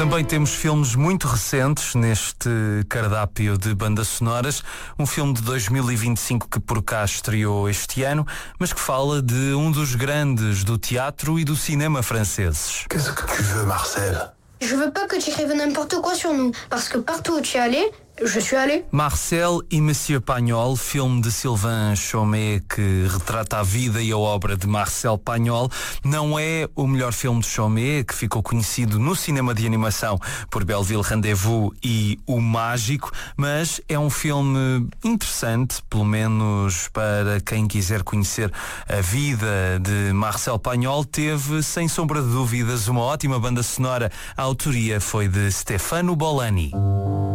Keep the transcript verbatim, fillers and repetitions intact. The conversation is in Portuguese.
Também temos filmes muito recentes neste cardápio de bandas sonoras. Um filme de dois mil e vinte e cinco que por cá estreou este ano, mas que fala de um dos grandes do teatro e do cinema franceses. Qu'est-ce que tu veux, Marcel? Je veux pas que tu écrives n'importe quoi sur nous, parce que partout où tu es allé, je suis allé. Marcel e Monsieur Pagnol, filme de Sylvain Chomet que retrata a vida e a obra de Marcel Pagnol, não é o melhor filme de Chomet, que ficou conhecido no cinema de animação por Belleville Rendezvous e O Mágico, mas é um filme interessante, pelo menos para quem quiser conhecer a vida de Marcel Pagnol. Teve, sem sombra de dúvidas, uma ótima banda sonora. A autoria foi de Stefano Bolani.